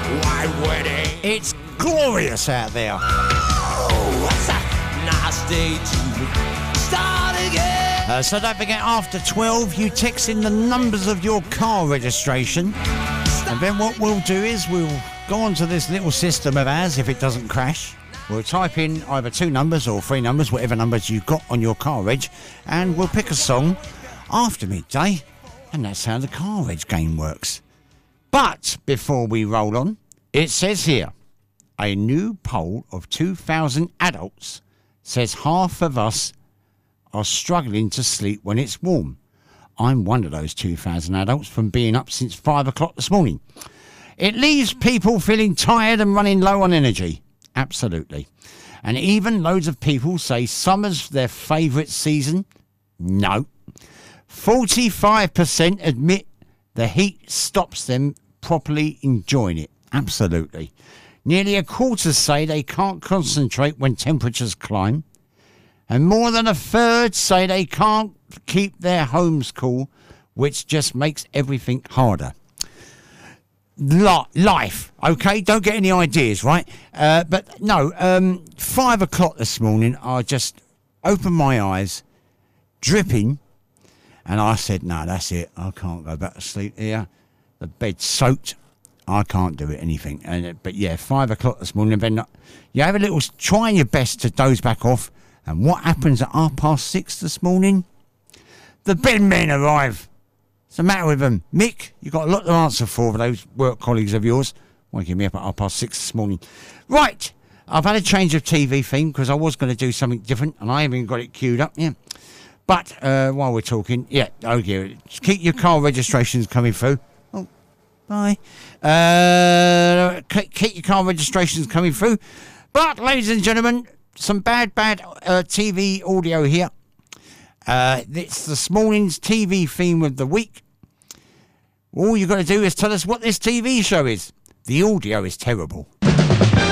white wedding. It's glorious out there. Oh, it's a nice day to start again. So don't forget, after 12, you text in the numbers of your car registration. And then what we'll do is we'll go onto this little system of ours, if it doesn't crash. We'll type in either 2 numbers or 3 numbers, whatever numbers you've got on your car reg, and we'll pick a song after midday. And that's how the car reg game works. But before we roll on, it says here, a new poll of 2,000 adults says half of us are struggling to sleep when it's warm. I'm one of those 2,000 adults from being up since 5 o'clock this morning. It leaves people feeling tired and running low on energy. Absolutely. And even loads of people say summer's their favourite season. No. 45% admit the heat stops them properly enjoying it. Absolutely. Nearly a quarter say they can't concentrate when temperatures climb. And more than a third say they can't keep their homes cool, which just makes everything harder. Life, okay? Don't get any ideas, right? But no, 5 o'clock this morning, I just opened my eyes, dripping, and I said, no, that's it. I can't go back to sleep here. The bed's soaked. I can't do it, anything. But yeah, 5 o'clock this morning, then you have a little, trying your best to doze back off. And what happens at 6:30 this morning? The bed men arrive. What's the matter with them? Mick, you've got a lot to answer for those work colleagues of yours. Waking me up at 6:30 this morning. Right, I've had a change of TV theme because I was going to do something different and I haven't got it queued up yet. But while we're talking, keep your car registrations coming through. Oh, bye. Keep your car registrations coming through. But, ladies and gentlemen, some bad TV audio here. It's this morning's TV theme of the week. All you've got to do is tell us what this TV show is. The audio is terrible.